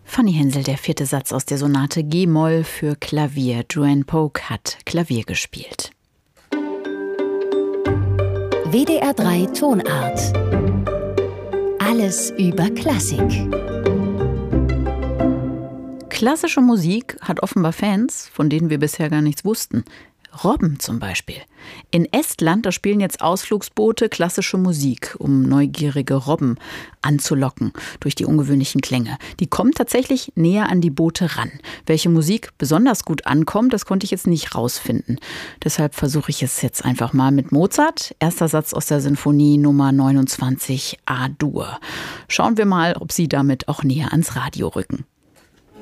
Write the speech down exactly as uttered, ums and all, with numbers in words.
Fanny Hensel, der vierte Satz aus der Sonate G-Moll für Klavier. Joanne Pogue hat Klavier gespielt. W D R drei Tonart. Alles über Klassik. Klassische Musik hat offenbar Fans, von denen wir bisher gar nichts wussten. Robben zum Beispiel. In Estland, da spielen jetzt Ausflugsboote klassische Musik, um neugierige Robben anzulocken durch die ungewöhnlichen Klänge. Die kommen tatsächlich näher an die Boote ran. Welche Musik besonders gut ankommt, das konnte ich jetzt nicht rausfinden. Deshalb versuche ich es jetzt einfach mal mit Mozart. Erster Satz aus der Sinfonie Nummer neunundzwanzig A-Dur. Schauen wir mal, ob Sie damit auch näher ans Radio rücken.